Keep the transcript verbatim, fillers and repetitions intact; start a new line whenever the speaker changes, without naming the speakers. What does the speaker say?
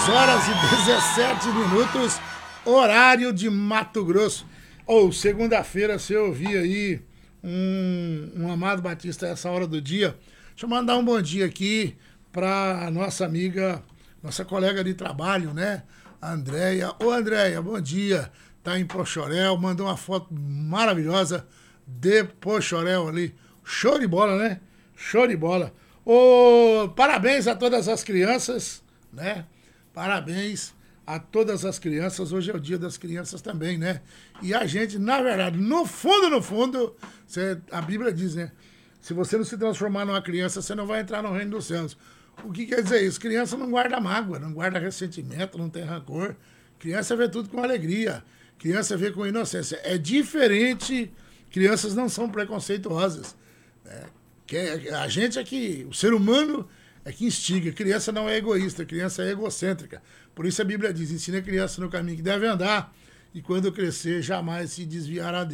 dez horas e dezessete minutos, horário de Mato Grosso. Ou oh, segunda-feira, você ouvir aí um, um Amado Batista a essa hora do dia. Deixa eu mandar um bom dia aqui para nossa amiga, nossa colega de trabalho, né? A Andréia. Ô, Andréia, bom dia. Tá em Poxoréu, mandou uma foto maravilhosa de Poxoréu ali. Show de bola, né? Show de bola. Ô, parabéns a todas as crianças, né? Parabéns a todas as crianças. Hoje é o dia das crianças também, né? E a gente, na verdade, no fundo, no fundo, cê, a Bíblia diz, né? Se você não se transformar numa criança, você não vai entrar no reino dos céus. O que quer dizer isso? Criança não guarda mágoa, não guarda ressentimento, não tem rancor. Criança vê tudo com alegria. Criança vê com inocência. É diferente, crianças não são preconceituosas. Né? Que a gente é que, o ser humano é que instiga. Criança não é egoísta, criança é egocêntrica. Por isso a Bíblia diz, ensina a criança no caminho que deve andar e quando crescer jamais se desviará dele.